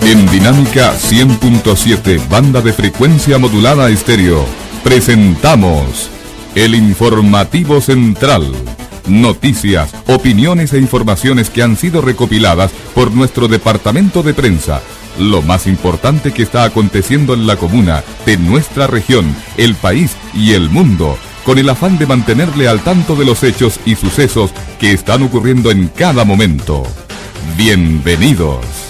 En Dinámica 100.7, banda de frecuencia modulada estéreo, presentamos el Informativo Central. Noticias, opiniones e informaciones que han sido recopiladas por nuestro departamento de prensa. Lo más importante que está aconteciendo en la comuna, de nuestra región, el país y el mundo, con el afán de mantenerle al tanto de los hechos y sucesos que están ocurriendo en cada momento. Bienvenidos.